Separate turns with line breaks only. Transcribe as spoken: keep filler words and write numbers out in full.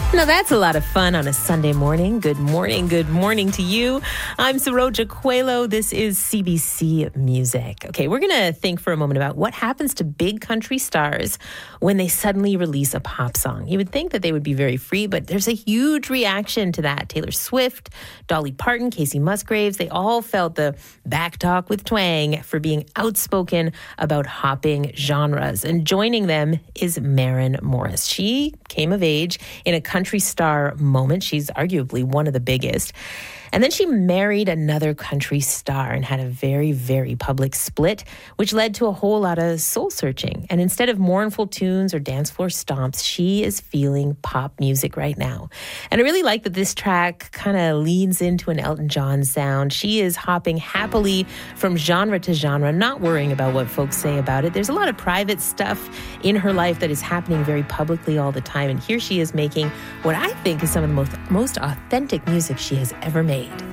Now that's a lot of fun on a Sunday morning. Good morning, good morning to you. I'm Saroja Coelho. This is C B C Music. Okay, we're going to think for a moment about what happens to big country stars when they suddenly release a pop song. You would think that they would be very free, but there's a huge reaction to that. Taylor Swift, Dolly Parton, Kacey Musgraves, they all felt the back talk with twang for being outspoken about hopping genres. And joining them is Maren Morris. She came of age in a country star moment. She's arguably one of the biggest. And then she married another country star and had a very, very public split, which led to a whole lot of soul searching. And instead of mournful tunes or dance floor stomps, she is feeling pop music right now. And I really like that this track kind of leans into an Elton John sound. She is hopping happily from genre to genre, not worrying about what folks say about it. There's a lot of private stuff in her life that is happening very publicly all the time. And here she is making what I think is some of the most, most authentic music she has ever made.